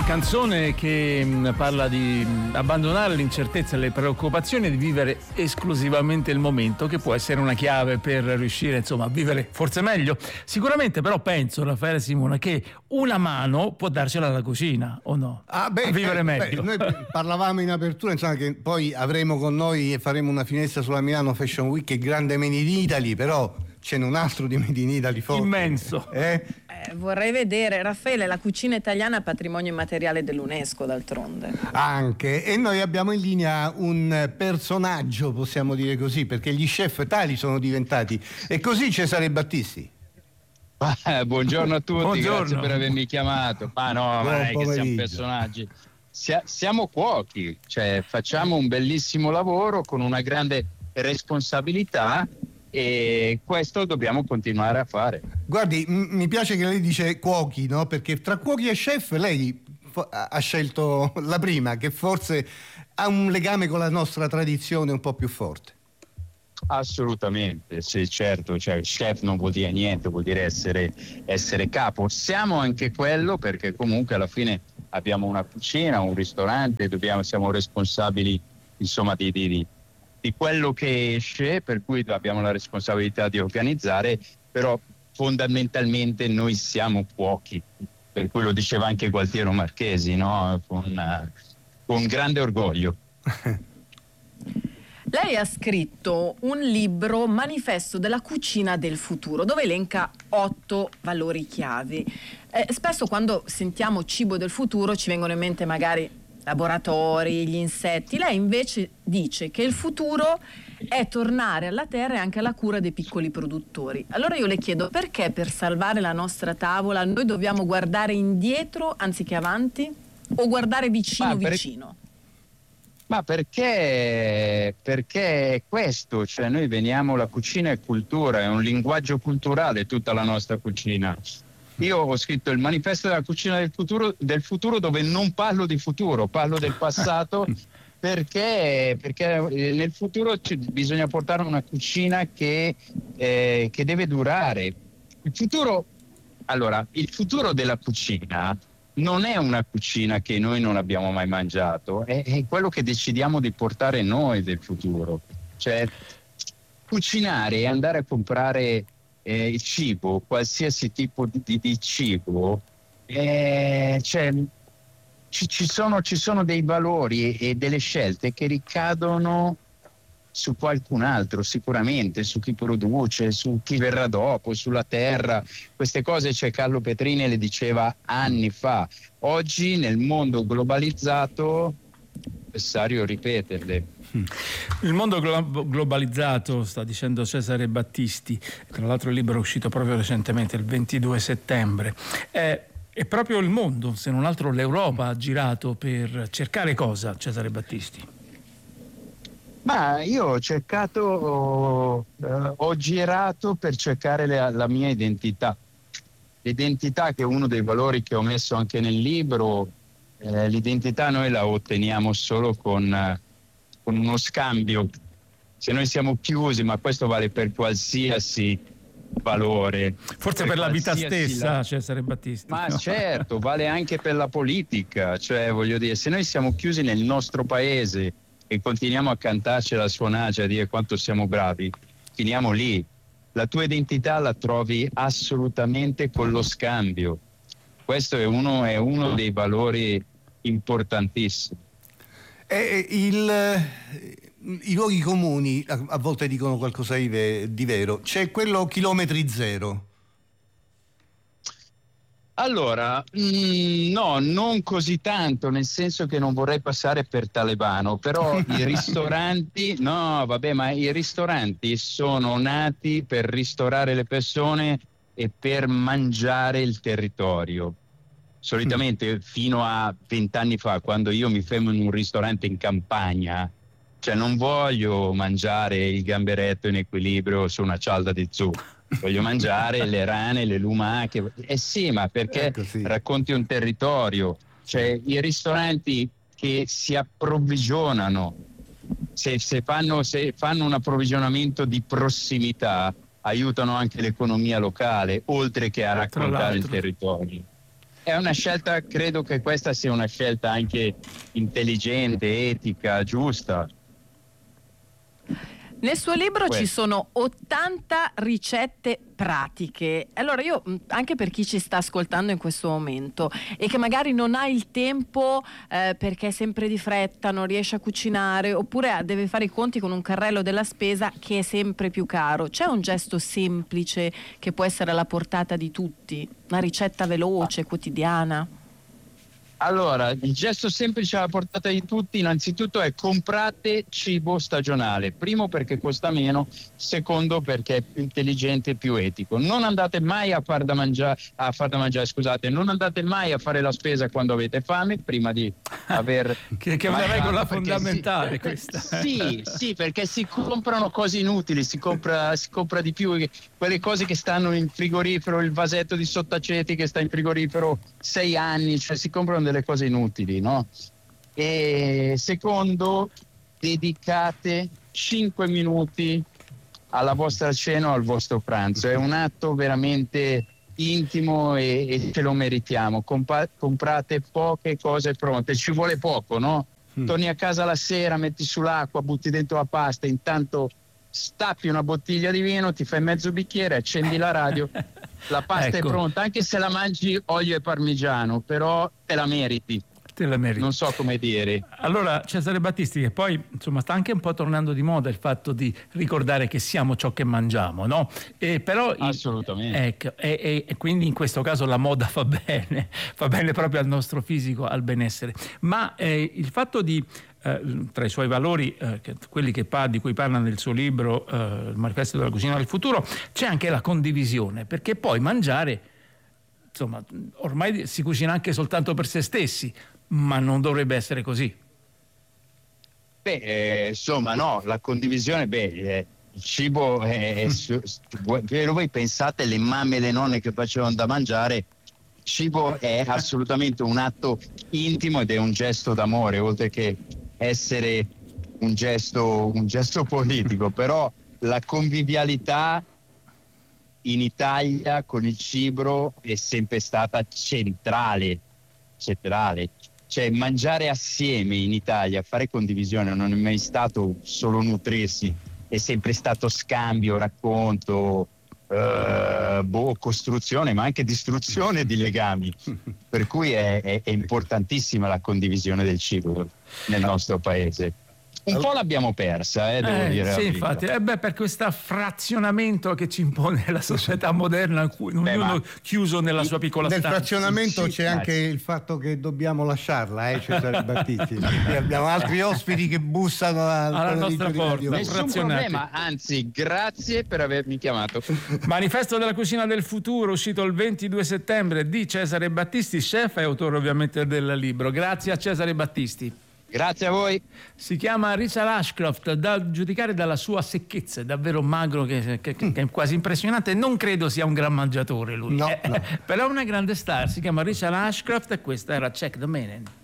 Canzone che parla di abbandonare l'incertezza e le preoccupazioni e di vivere esclusivamente il momento, che può essere una chiave per riuscire, insomma, a vivere forse meglio. Sicuramente però penso, Raffaele Simona, che una mano può darcela alla cucina, o no? A vivere meglio. Noi parlavamo in apertura, insomma, che poi avremo con noi e faremo una finestra sulla Milano Fashion Week, il grande Made in Italy, però ce n'è un altro di Made in Italy forte. Immenso. Vorrei vedere, Raffaele, la cucina italiana è patrimonio immateriale dell'UNESCO, d'altronde. Anche, e noi abbiamo in linea un personaggio, possiamo dire così, perché gli chef tali sono diventati. E così Cesare Battisti. Buongiorno a tutti, Buongiorno. Grazie per avermi chiamato. Ma no, ma è che siamo personaggi. Siamo cuochi, cioè facciamo un bellissimo lavoro con una grande responsabilità e questo dobbiamo continuare a fare. Guardi, mi piace che lei dice cuochi, no? Perché tra cuochi e chef lei ha scelto la prima, che forse ha un legame con la nostra tradizione un po' più forte. Assolutamente, sì, certo, cioè chef non vuol dire niente, vuol dire essere capo. Siamo anche quello, perché comunque alla fine abbiamo una cucina, un ristorante, siamo responsabili, insomma, di quello che esce, per cui abbiamo la responsabilità di organizzare, però fondamentalmente noi siamo cuochi, per cui lo diceva anche Gualtiero Marchesi, no? Con grande orgoglio. Lei ha scritto un libro, Manifesto della cucina del futuro, dove elenca 8 valori chiavi. Spesso quando sentiamo cibo del futuro ci vengono in mente magari laboratori, gli insetti. Lei invece dice che il futuro è tornare alla terra e anche alla cura dei piccoli produttori. Allora io le chiedo, perché per salvare la nostra tavola noi dobbiamo guardare indietro anziché avanti, o guardare vicino? Ma perché è questo, cioè noi veniamo, la cucina è cultura, è un linguaggio culturale tutta la nostra cucina. Io ho scritto il manifesto della cucina del futuro dove non parlo di futuro, parlo del passato perché nel futuro bisogna portare una cucina che deve durare. Il futuro della cucina non è una cucina che noi non abbiamo mai mangiato, è quello che decidiamo di portare noi del futuro. Cioè, cucinare e andare a comprare il cibo, qualsiasi tipo di cibo, cioè, ci sono dei valori e delle scelte che ricadono su qualcun altro, sicuramente, su chi produce, su chi verrà dopo, sulla terra. Queste cose, cioè, Carlo Petrini le diceva anni fa. Oggi nel mondo globalizzato è necessario ripeterle. Il mondo globalizzato, sta dicendo Cesare Battisti, tra l'altro il libro è uscito proprio recentemente, il 22 settembre. È proprio il mondo, se non altro l'Europa, ha girato per cercare cosa, Cesare Battisti? Ma io ho cercato, ho girato per cercare la mia identità. L'identità, che è uno dei valori che ho messo anche nel libro, l'identità noi la otteniamo solo con uno scambio. Se noi siamo chiusi, ma questo vale per qualsiasi valore. Forse per la vita stessa, Cesare Battisti. Ma no? Certo, vale anche per la politica. Cioè, voglio dire, se noi siamo chiusi nel nostro paese e continuiamo a cantarcela, a suonarci, a dire quanto siamo bravi, finiamo lì. La tua identità la trovi assolutamente con lo scambio. Questo è uno dei valori importantissimi. I luoghi comuni a volte dicono qualcosa di vero. C'è quello chilometri zero. Allora, no, non così tanto, nel senso che non vorrei passare per talebano, però i ristoranti, no, vabbè, ma i ristoranti sono nati per ristorare le persone e per mangiare il territorio. Solitamente fino a 20 anni fa, quando io mi fermo in un ristorante in campagna, cioè non voglio mangiare il gamberetto in equilibrio su una cialda di zucchero. Voglio mangiare le rane, le lumache. Sì, ma perché racconti un territorio. Cioè, i ristoranti che si approvvigionano, se fanno un approvvigionamento di prossimità, aiutano anche l'economia locale, oltre che a raccontare il territorio. è una scelta, credo che questa sia una scelta anche intelligente, etica, giusta. Nel suo libro ci sono 80 ricette pratiche. Allora io, anche per chi ci sta ascoltando in questo momento e che magari non ha il tempo perché è sempre di fretta, non riesce a cucinare, oppure deve fare i conti con un carrello della spesa che è sempre più caro, c'è un gesto semplice che può essere alla portata di tutti? Una ricetta veloce, quotidiana? Allora, il gesto semplice alla portata di tutti innanzitutto è: comprate cibo stagionale. Primo, perché costa meno; secondo, perché è più intelligente e più etico. Non andate mai a far da mangiare, non andate mai a fare la spesa quando avete fame, prima di aver che è una regola fondamentale questa. Sì, perché si comprano cose inutili, si compra di più quelle cose che stanno in frigorifero, il vasetto di sottaceti che sta in frigorifero 6 anni, cioè si comprano delle cose inutili, no? E secondo, dedicate 5 minuti alla vostra cena o al vostro pranzo. È un atto veramente intimo e ce lo meritiamo. Comprate poche cose pronte, ci vuole poco, no? Torni a casa la sera, metti sull'acqua, butti dentro la pasta, intanto stappi una bottiglia di vino, ti fai mezzo bicchiere, accendi la radio, la pasta è pronta, anche se la mangi olio e parmigiano, però te la meriti. Non so come dire. Allora, Cesare Battisti, che poi insomma sta anche un po' tornando di moda il fatto di ricordare che siamo ciò che mangiamo, no? Però assolutamente. Ecco, e quindi in questo caso la moda fa bene proprio al nostro fisico, al benessere. Ma il fatto di tra i suoi valori, quelli di cui parla nel suo libro Il manifesto della cucina del futuro, c'è anche la condivisione, perché poi mangiare, insomma, ormai si cucina anche soltanto per se stessi, ma non dovrebbe essere così. Insomma, no, la condivisione, il cibo voi pensate le mamme e le nonne che facevano da mangiare. Il cibo è assolutamente un atto intimo ed è un gesto d'amore, oltre che essere un gesto politico. Però la convivialità in Italia con il cibo è sempre stata centrale. Cioè, mangiare assieme in Italia, fare condivisione, non è mai stato solo nutrirsi, è sempre stato scambio, racconto, costruzione, ma anche distruzione di legami. Per cui è importantissima la condivisione del cibo nel nostro paese. Un po' l'abbiamo persa, devo dire. Sì, infatti, per questo frazionamento che ci impone la società moderna, in cui ognuno chiuso nella sua piccola stanza. Nel frazionamento c'è anche il fatto che dobbiamo lasciarla, Cesare Battisti. Abbiamo altri ospiti che bussano alla nostra porta. Nessun problema, anzi, grazie per avermi chiamato. Manifesto della cucina del futuro, uscito il 22 settembre, di Cesare Battisti, chef e autore ovviamente del libro. Grazie a Cesare Battisti. Grazie a voi. Si chiama Richard Ashcroft, da giudicare dalla sua secchezza, è davvero magro, che è quasi impressionante. Non credo sia un gran mangiatore lui, no. Però è una grande star. Si chiama Richard Ashcroft e questa era Check the Meaning.